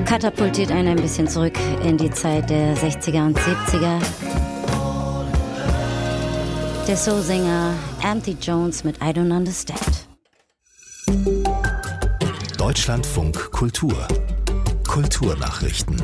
Katapultiert einen ein bisschen zurück in die Zeit der 60er und 70er. Der Soul-Sänger Anthony Jones mit I Don't Understand. Deutschlandfunk Kultur. Kulturnachrichten.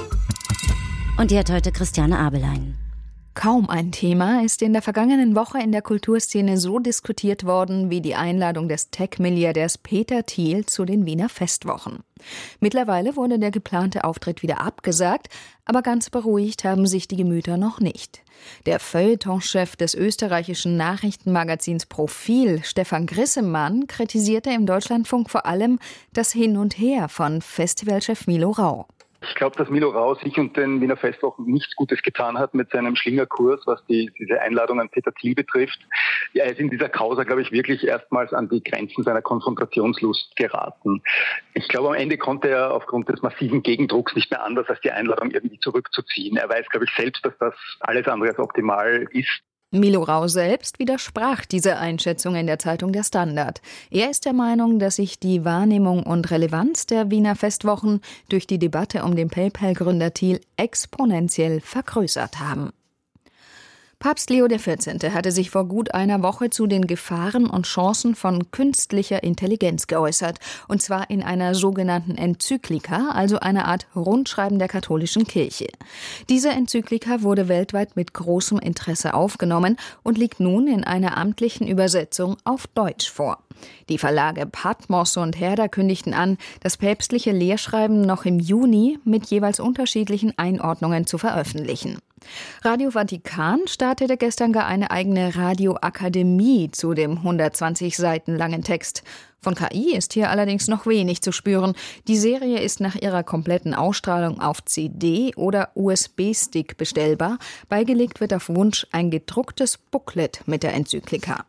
Und die hat heute Christiane Abelein. Kaum ein Thema ist in der vergangenen Woche in der Kulturszene so diskutiert worden wie die Einladung des Tech-Milliardärs Peter Thiel zu den Wiener Festwochen. Mittlerweile wurde der geplante Auftritt wieder abgesagt, aber ganz beruhigt haben sich die Gemüter noch nicht. Der Feuilletonchef des österreichischen Nachrichtenmagazins Profil, Stefan Grissemann, kritisierte im Deutschlandfunk vor allem das Hin und Her von Festivalchef Milo Rau. Ich glaube, dass Milo Rau sich und den Wiener Festwochen nichts Gutes getan hat mit seinem Schlingerkurs, was diese Einladung an Peter Thiel betrifft. Er ist in dieser Causa, glaube ich, wirklich erstmals an die Grenzen seiner Konfrontationslust geraten. Ich glaube, am Ende konnte er aufgrund des massiven Gegendrucks nicht mehr anders, als die Einladung irgendwie zurückzuziehen. Er weiß, glaube ich, selbst, dass das alles andere als optimal ist. Milo Rau selbst widersprach dieser Einschätzung in der Zeitung Der Standard. Er ist der Meinung, dass sich die Wahrnehmung und Relevanz der Wiener Festwochen durch die Debatte um den PayPal-Gründer Thiel exponentiell vergrößert haben. Papst Leo XIV. Hatte sich vor gut einer Woche zu den Gefahren und Chancen von künstlicher Intelligenz geäußert, und zwar in einer sogenannten Enzyklika, also einer Art Rundschreiben der katholischen Kirche. Diese Enzyklika wurde weltweit mit großem Interesse aufgenommen und liegt nun in einer amtlichen Übersetzung auf Deutsch vor. Die Verlage Patmos und Herder kündigten an, das päpstliche Lehrschreiben noch im Juni mit jeweils unterschiedlichen Einordnungen zu veröffentlichen. Radio Vatikan startete gestern gar eine eigene Radioakademie zu dem 120 Seiten langen Text. Von KI ist hier allerdings noch wenig zu spüren. Die Serie ist nach ihrer kompletten Ausstrahlung auf CD oder USB-Stick bestellbar. Beigelegt wird auf Wunsch ein gedrucktes Booklet mit der Enzyklika.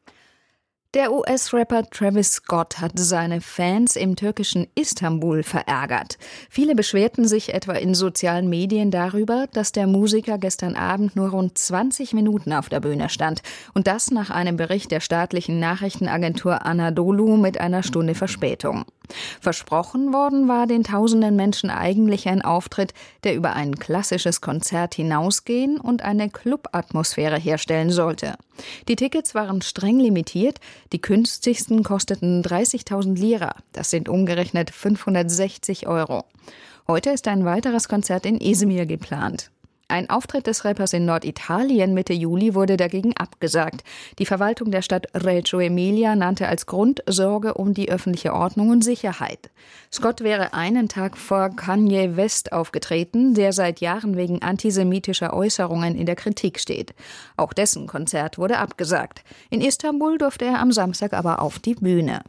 Der US-Rapper Travis Scott hat seine Fans im türkischen Istanbul verärgert. Viele beschwerten sich etwa in sozialen Medien darüber, dass der Musiker gestern Abend nur rund 20 Minuten auf der Bühne stand. Und das nach einem Bericht der staatlichen Nachrichtenagentur Anadolu mit einer Stunde Verspätung. Versprochen worden war den tausenden Menschen eigentlich ein Auftritt, der über ein klassisches Konzert hinausgehen und eine Club-Atmosphäre herstellen sollte. Die Tickets waren streng limitiert, die günstigsten kosteten 30.000 Lira, das sind umgerechnet 560 €. Heute ist ein weiteres Konzert in Izmir geplant. Ein Auftritt des Rappers in Norditalien Mitte Juli wurde dagegen abgesagt. Die Verwaltung der Stadt Reggio Emilia nannte als Grund Sorge um die öffentliche Ordnung und Sicherheit. Scott wäre einen Tag vor Kanye West aufgetreten, der seit Jahren wegen antisemitischer Äußerungen in der Kritik steht. Auch dessen Konzert wurde abgesagt. In Istanbul durfte er am Samstag aber auf die Bühne.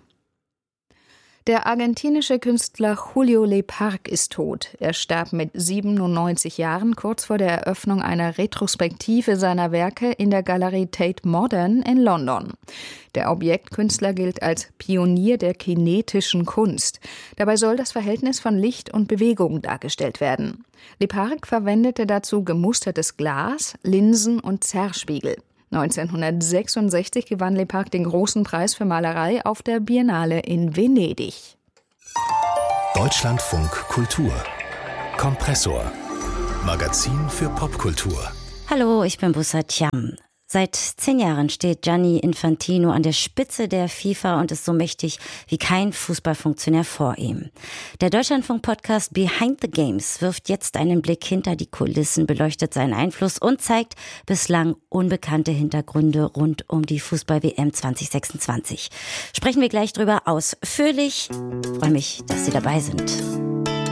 Der argentinische Künstler Julio Lepar ist tot. Er starb mit 97 Jahren kurz vor der Eröffnung einer Retrospektive seiner Werke in der Galerie Tate Modern in London. Der Objektkünstler gilt als Pionier der kinetischen Kunst. Dabei soll das Verhältnis von Licht und Bewegung dargestellt werden. Lepar verwendete dazu gemustertes Glas, Linsen und Zerrspiegel. 1966 gewann Lepar den großen Preis für Malerei auf der Biennale in Venedig. Deutschlandfunk Kultur. Kompressor. Magazin für Popkultur. Hallo, ich bin Bussard Thiam. Seit 10 Jahren steht Gianni Infantino an der Spitze der FIFA und ist so mächtig wie kein Fußballfunktionär vor ihm. Der Deutschlandfunk-Podcast Behind the Games wirft jetzt einen Blick hinter die Kulissen, beleuchtet seinen Einfluss und zeigt bislang unbekannte Hintergründe rund um die Fußball-WM 2026. Sprechen wir gleich drüber ausführlich. Ich freue mich, dass Sie dabei sind.